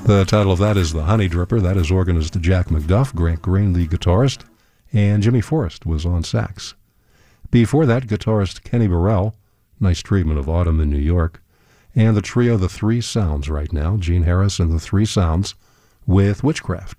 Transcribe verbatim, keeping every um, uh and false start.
The title of that is The Honey Dripper. That is organist Jack McDuff, Grant Green, the guitarist, and Jimmy Forrest was on sax. Before that, guitarist Kenny Burrell, nice treatment of Autumn in New York, and the trio The Three Sounds right now, Gene Harris and the Three Sounds, with Witchcraft.